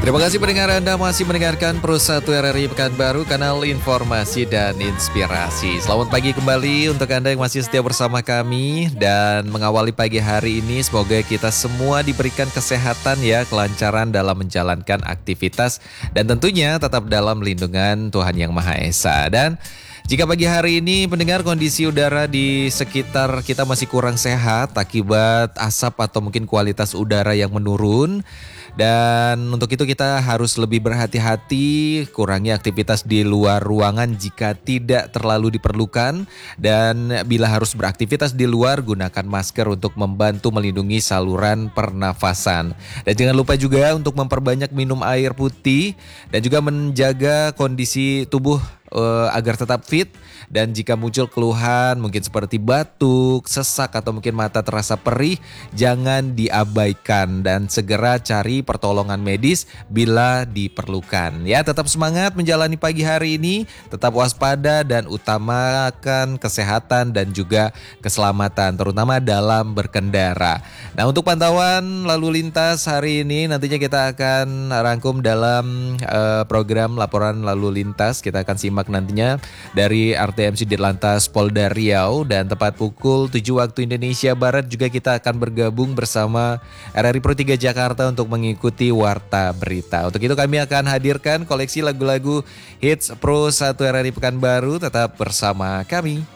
Terima kasih pendengar Anda masih mendengarkan Pro 1 RRI Pekanbaru, kanal informasi dan inspirasi. Selamat pagi kembali untuk Anda yang masih setia bersama kami dan mengawali pagi hari ini. Semoga kita semua diberikan kesehatan ya, kelancaran dalam menjalankan aktivitas dan tentunya tetap dalam lindungan Tuhan Yang Maha Esa. Dan jika pagi hari ini pendengar kondisi udara di sekitar kita masih kurang sehat akibat asap atau mungkin kualitas udara yang menurun. Dan untuk itu kita harus lebih berhati-hati, kurangi aktivitas di luar ruangan jika tidak terlalu diperlukan. Dan bila harus beraktivitas di luar, gunakan masker untuk membantu melindungi saluran pernafasan. Dan jangan lupa juga untuk memperbanyak minum air putih dan juga menjaga kondisi tubuh agar tetap fit. Dan jika muncul keluhan mungkin seperti batuk, sesak atau mungkin mata terasa perih, jangan diabaikan dan segera cari pertolongan medis bila diperlukan. Ya, tetap semangat menjalani pagi hari ini, tetap waspada dan utamakan kesehatan dan juga keselamatan terutama dalam berkendara. Nah, untuk pantauan lalu lintas hari ini nantinya kita akan rangkum dalam program laporan lalu lintas. Kita akan simak nantinya dari RTMC Dirlantas Polda Riau, dan tepat pukul 7 waktu Indonesia Barat juga kita akan bergabung bersama RRI Pro 3 Jakarta untuk mengikuti Warta Berita. Untuk itu kami akan hadirkan koleksi lagu-lagu hits Pro 1 RRI Pekanbaru. Tetap bersama kami.